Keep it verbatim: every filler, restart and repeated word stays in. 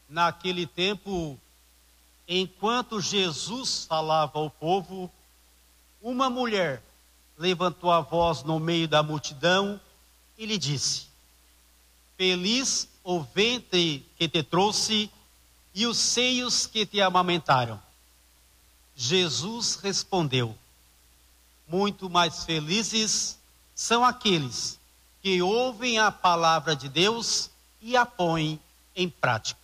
Naquele tempo, enquanto Jesus falava ao povo, uma mulher levantou a voz no meio da multidão e lhe disse: Feliz o ventre que te trouxe e os seios que te amamentaram. Jesus respondeu: muito mais felizes são aqueles que ouvem a palavra de Deus e a põem em prática.